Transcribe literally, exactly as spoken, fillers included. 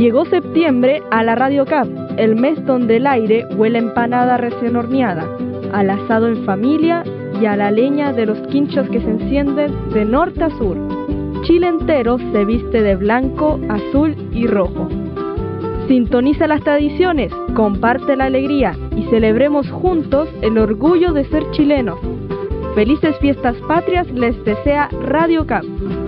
Llegó septiembre a la Radio Cap, el mes donde el aire huele a empanada recién horneada, al asado en familia y a la leña de los quinchos que se encienden de norte a sur. Chile entero se viste de blanco, azul y rojo. Sintoniza las tradiciones, comparte la alegría y celebremos juntos el orgullo de ser chilenos. Felices fiestas patrias les desea Radio Cap.